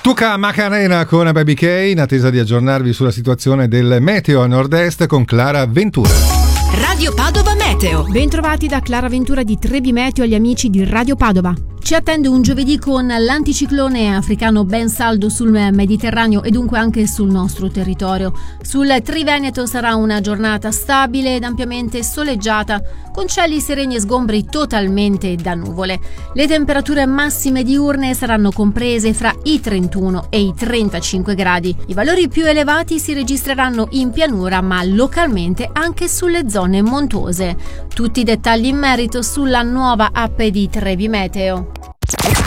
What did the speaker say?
Tuca Macarena con Baby K, in attesa di aggiornarvi sulla situazione del meteo a nord-est con Clara Ventura. Radio Padova Meteo. Bentrovati da Clara Ventura di Trebi Meteo agli amici di Radio Padova. Ci attende un giovedì con l'anticiclone africano ben saldo sul Mediterraneo e dunque anche sul nostro territorio. Sul Triveneto sarà una giornata stabile ed ampiamente soleggiata, con cieli sereni e sgombri totalmente da nuvole. Le temperature massime diurne saranno comprese fra i 31 e i 35 gradi. I valori più elevati si registreranno in pianura, ma localmente anche sulle zone montuose. Tutti i dettagli in merito sulla nuova app di Trebi Meteo.